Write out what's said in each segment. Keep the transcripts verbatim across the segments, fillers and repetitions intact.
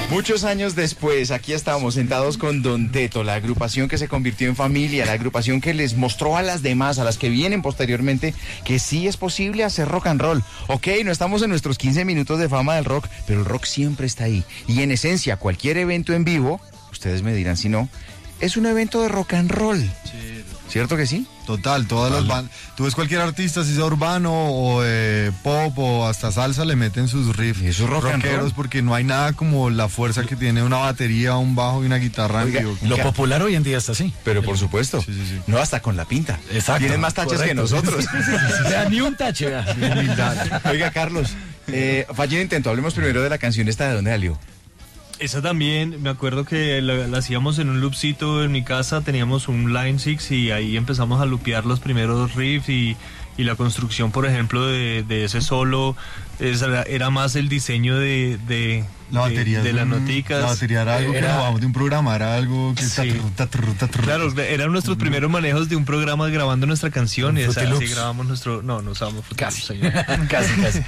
Muchos años después, aquí estamos sentados con Don Teto, la agrupación que se convirtió en familia, la agrupación que les mostró a las demás, a las que vienen posteriormente, que sí es posible hacer rock and roll. Ok, no estamos en nuestros quince minutos de fama del rock, pero el rock siempre está ahí. Y en esencia, cualquier evento en vivo, ustedes me dirán si no, es un evento de rock and roll. Sí. ¿Cierto que sí? Total, todas las bandas. Tú ves cualquier artista, si sea urbano o eh, pop o hasta salsa, le meten sus riffs. Y esos rock and roll, porque no hay nada como la fuerza que tiene una batería, un bajo y una guitarra. Oiga, en vivo. Lo popular hoy en día está así. Pero por supuesto. Sí, sí, sí. No, hasta con la pinta. Exacto. Tienen más taches que nosotros. Vea, ni un tache, vea. Oiga, Carlos, eh, fallido intento. Hablemos primero de la canción esta, ¿de dónde salió? Esa también, me acuerdo que la, la hacíamos en un loopcito en mi casa, teníamos un Line six y ahí empezamos a loopear los primeros riffs y, y la construcción, por ejemplo, de, de ese solo, esa, era más el diseño de, de, la batería de, de las un, noticas. La batería era algo era, que grabamos de un programa, era algo que... Sí. Tarru, tarru, tarru, claro, eran nuestros mm. primeros manejos de un programa grabando nuestra canción y esa, así grabamos nuestro... No, no usábamos Fruity Loops, señor. Casi, casi.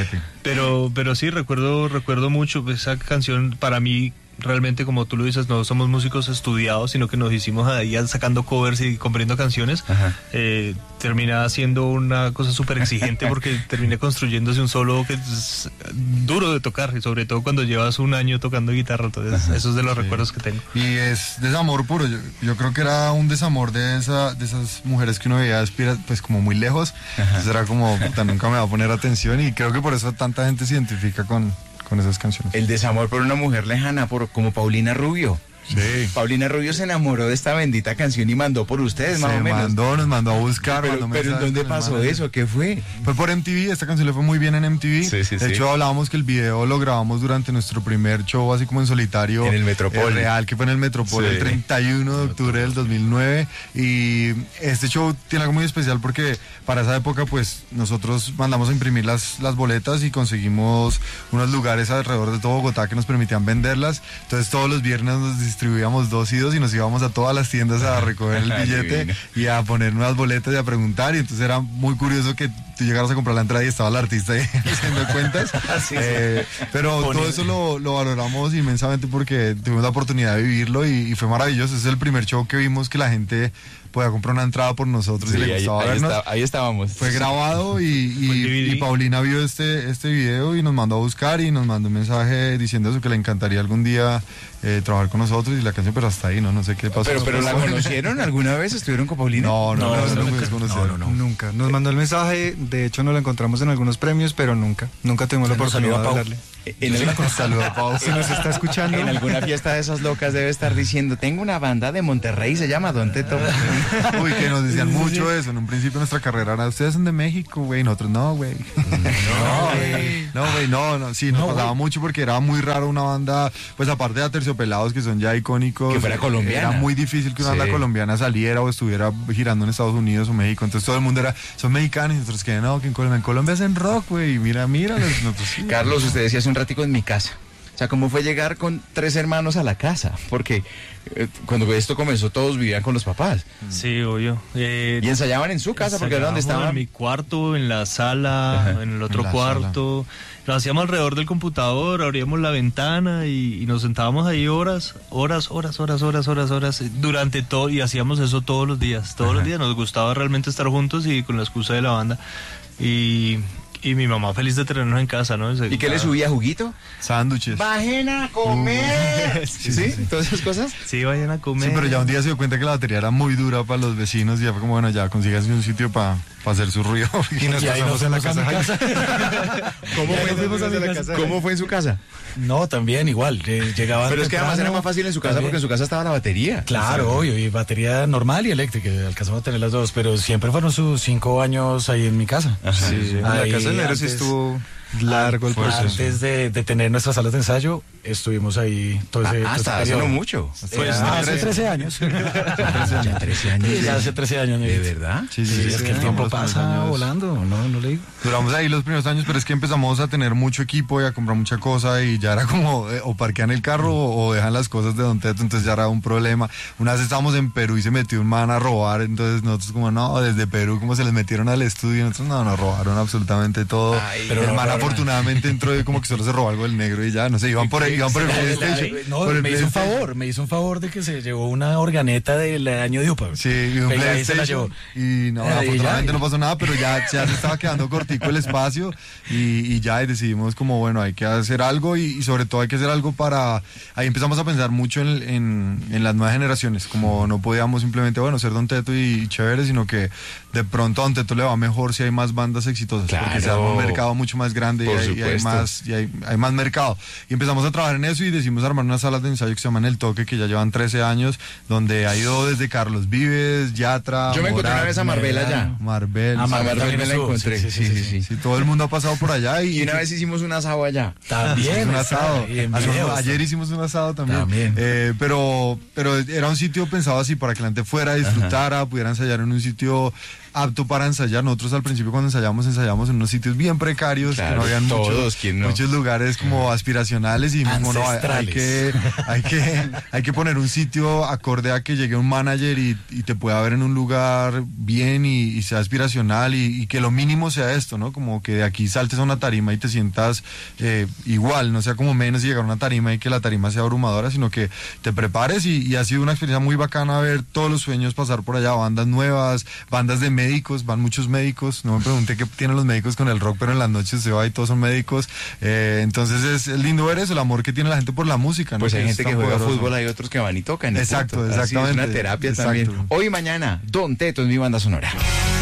Pero, pero sí, recuerdo, recuerdo mucho esa canción. Para mí, realmente, como tú lo dices, no somos músicos estudiados, sino que nos hicimos ahí sacando covers y componiendo canciones. Eh, termina siendo una cosa súper exigente porque terminé construyéndose un solo que es duro de tocar, y sobre todo cuando llevas un año tocando guitarra. Entonces, Ajá, eso es de los sí. recuerdos que tengo. Y es desamor puro. Yo, yo creo que era un desamor de esa de esas mujeres que uno veía pues como muy lejos. Entonces era como, puta, nunca me va a poner atención, y creo que por eso tanta gente se identifica con, con esas canciones. El desamor por una mujer lejana, por como Paulina Rubio. Sí. Paulina Rubio se enamoró de esta bendita canción y mandó por ustedes, más se o menos. mandó, nos mandó a buscar. Pero, pero ¿en dónde pasó eso? ¿Qué fue? Fue por M T V, esta canción le fue muy bien en M T V. Sí, sí, de sí. hecho, hablábamos que el video lo grabamos durante nuestro primer show, así como en solitario. En el Metropol. Real, que fue en el Metropol, sí. El treinta y uno de octubre del dos mil nueve. Y este show tiene algo muy especial porque para esa época, pues, nosotros mandamos a imprimir las, las boletas y conseguimos unos lugares alrededor de todo Bogotá que nos permitían venderlas. Entonces, todos los viernes nos distribuíamos dos y dos y nos íbamos a todas las tiendas a recoger el billete y a poner nuevas boletas y a preguntar, y entonces era muy curioso que tú llegaras a comprar la entrada y estaba el artista ahí haciendo cuentas. sí, eh, sí. Pero Poniendo. todo eso lo, lo valoramos inmensamente porque tuvimos la oportunidad de vivirlo y, y fue maravilloso. Ese es el primer show que vimos que la gente podía comprar una entrada por nosotros, sí, y le gustaba ahí, vernos. Ahí, está, ahí estábamos. Fue grabado y, y, y Paulina vio este, este video y nos mandó a buscar y nos mandó un mensaje diciendo eso, que le encantaría algún día eh, trabajar con nosotros, y la canción, pero hasta ahí, ¿no? No sé qué pasó. Pero, pero ¿la conocieron alguna vez? ¿Estuvieron con Paulina? No, no, no, no, no, no, no, no, no. Nunca. Nos mandó el mensaje, de hecho nos lo encontramos en algunos premios, pero nunca, nunca tuvimos la oportunidad de hablarle. En el saludo a Pau. Si nos está escuchando. En alguna fiesta de esas locas debe estar diciendo, tengo una banda de Monterrey, se llama Don Teto. Uy, que nos decían mucho eso. En un principio nuestra carrera era, ustedes son de México, güey. Nosotros, no, güey. No, güey. No, güey, no, no. Sí, nos no, pasaba wey. mucho porque era muy raro una banda, pues aparte de Aterciopelados, que son ya icónicos. Que fuera colombiana. Era muy difícil que una sí. banda colombiana saliera o estuviera girando en Estados Unidos o México. Entonces todo el mundo era, son mexicanos, y nosotros que no, que en Colombia, en Colombia hacen rock, güey. Mira, mira. Nosotros, sí, Carlos, usted decía hace un ratico en mi casa. O sea, ¿cómo fue llegar con tres hermanos a la casa? Porque eh, cuando esto comenzó todos vivían con los papás. Sí, obvio. Eh, y ensayaban en su casa porque era donde estaban. En mi cuarto, en la sala, Ajá. en el otro en cuarto. Sala. Lo hacíamos alrededor del computador, abríamos la ventana y, y nos sentábamos ahí horas, horas, horas, horas, horas, horas, horas, durante todo, y hacíamos eso todos los días. Todos Ajá. los días nos gustaba realmente estar juntos y con la excusa de la banda. Y... Y mi mamá feliz de tenernos en casa, ¿no? ¿Y qué le subía, juguito? Sándwiches. ¡Bajen a comer! Uh, sí, ¿Sí? ¿Sí? ¿Todas esas cosas? Sí, vayan a comer. Sí, pero ya un día se dio cuenta que la batería era muy dura para los vecinos y ya fue como, bueno, ya consíganse un sitio para pa hacer su ruido. Y nos y pasamos en la casa. casa. ¿Cómo, fue en la casa? ¿Cómo fue en su casa? No, también igual. Eh, llegaban Pero es que además era más fácil en su casa también. Porque en su casa estaba la batería. Claro, obvio, y batería normal y eléctrica, alcanzamos a tener las dos, pero siempre fueron sus cinco años ahí en mi casa. Ajá. Sí, sí. En la casa de Nero sí estuvo largo el proceso. Antes de, de tener nuestras salas de ensayo, estuvimos ahí todo ese ah, hasta hace no mucho. Pues ah, hace trece años. Ya trece años. Sí, ya hace trece años. ¿De verdad? Sí, sí, sí, es que el tiempo pasa volando, no, no le digo. Duramos ahí los primeros años, pero es que empezamos a tener mucho equipo y a comprar mucha cosa y ya era como, eh, o parquean el carro o, o dejan las cosas de Don Teto, entonces ya era un problema. Una vez estábamos en Perú y se metió un man a robar, entonces nosotros como, no, desde Perú, como se les metieron al estudio, nosotros no, nos robaron absolutamente todo. Ay, pero el man afortunadamente entró y como que solo se robó algo del negro y ya, no sé, iban por ahí, iban por el PlayStation. No, por el me hizo un PlayStation. favor, me hizo un favor de que se llevó una organeta del año de UPA. Sí, y un Pues ahí se la PlayStation. llevó. Y no, Ahí afortunadamente ya, no pasó nada, pero ya, ya se estaba quedando cortico el espacio y, y ya y decidimos como, bueno, hay que hacer algo y, y sobre todo hay que hacer algo para... Ahí empezamos a pensar mucho en, en, en las nuevas generaciones, como no podíamos simplemente, bueno, ser Don Teto y, y chévere, sino que de pronto a Don Teto le va mejor si hay más bandas exitosas, Claro. porque se arma un mercado mucho más grande y Por hay, y hay supuesto. más y hay, hay más mercado. Y empezamos a trabajar en eso y decidimos armar unas salas de ensayo que se llaman El Toque, que ya llevan trece años, donde ha ido desde Carlos Vives, Yatra, Yo me encontré una Morat, vez a Marbella allá. Marbel. Ah, sí, Marbel A Marbella también me la estuvo, encontré. sí, sí, sí, sí. sí, todo el mundo ha pasado por allá y, Y una vez hicimos un asado allá. También. un está, asado. y en Hace- videos, ayer hicimos un asado también. También. Eh, pero, pero era un sitio pensado así para que la gente fuera, disfrutara, pudiera ensayar en un sitio apto para ensayar. Nosotros al principio cuando ensayamos, ensayamos en unos sitios bien precarios, Claro, que no habían todos, muchos, ¿quién no? muchos lugares como aspiracionales y como no, hay, hay que, hay que hay que poner un sitio acorde a que llegue un manager y, y te pueda ver en un lugar bien y, y sea aspiracional y, y que lo mínimo sea esto, ¿no? Como que de aquí saltes a una tarima y te sientas eh, igual, no sea como menos y llegar a una tarima y que la tarima sea abrumadora, sino que te prepares y, y ha sido una experiencia muy bacana ver todos los sueños pasar por allá, bandas nuevas, bandas de médicos, van muchos médicos, no me pregunté qué tienen los médicos con el rock, pero en las noches se va y todos son médicos, eh, entonces es, es lindo ver eso, el amor que tiene la gente por la música, ¿no? Pues hay es gente que tan juega poderoso. fútbol, hay otros que van y tocan. y Exacto, punto. Así exactamente. es una terapia Exacto. también. Hoy y mañana, Don Teto es mi banda sonora.